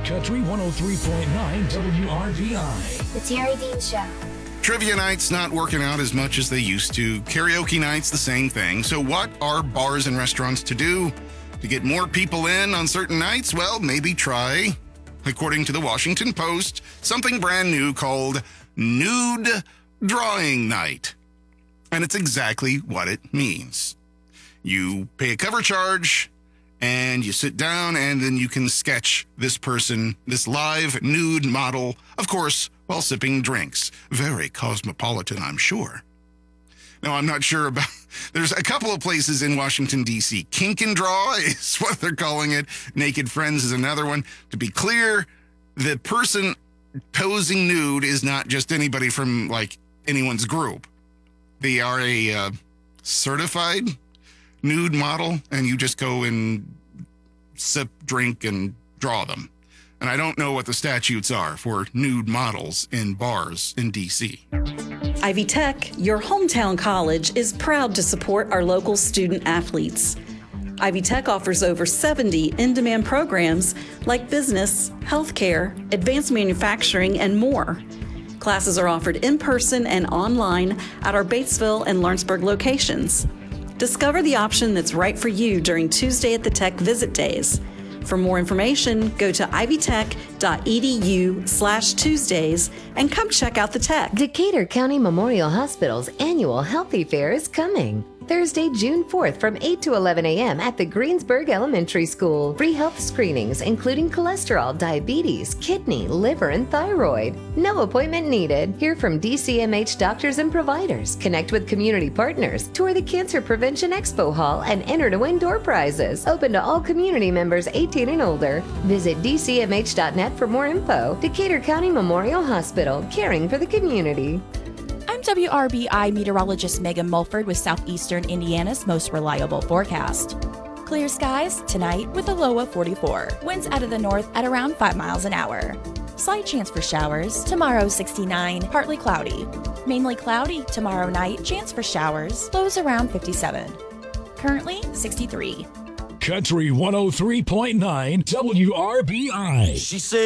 Country 103.9 WRBI. The Terry Dean Show. Trivia nights not working out as much as they used to. Karaoke nights, the same thing. So what are bars and restaurants to do to get more people in on certain nights? Well, maybe try, according to the Washington Post, something brand new called Nude Drawing Night. And it's exactly what it means. You pay a cover charge, and you sit down, and then you can sketch this person, this live nude model, of course, while sipping drinks. Very cosmopolitan, I'm sure. Now, I'm not sure about... There's a couple of places in Washington, D.C. Kink and Draw is what they're calling it. Naked Friends is another one. To be clear, the person posing nude is not just anybody from, like, anyone's group. They are a certified nude model, and you just go and sip, drink, and draw them. And I don't know what the statutes are for nude models in bars in D.C. Ivy Tech, your hometown college, is proud to support our local student athletes. Ivy Tech offers over 70 in-demand programs like business, healthcare, advanced manufacturing, and more. Classes are offered in person and online at our Batesville and Lawrenceburg locations. Discover the option that's right for you during Tuesday at the Tech Visit Days. For more information, go to ivytech.edu/Tuesdays and come check out the Tech. Decatur County Memorial Hospital's annual Healthy Fair is coming. Thursday, June 4th from 8 to 11 a.m. at the Greensburg Elementary School. Free health screenings including cholesterol, diabetes, kidney, liver, and thyroid. No appointment needed. Hear from DCMH doctors and providers. Connect with community partners. Tour the Cancer Prevention Expo Hall and enter to win door prizes. Open to all community members 18 and older. Visit dcmh.net for more info. Decatur County Memorial Hospital, caring for the community. I'm WRBI meteorologist Megan Mulford with Southeastern Indiana's most reliable forecast. Clear skies tonight with a low of 44. Winds out of the north at around 5 miles an hour. Slight chance for showers. Tomorrow 69, partly cloudy. Mainly cloudy tomorrow night, chance for showers. Lows around 57. Currently 63. Country 103.9 WRBI. She said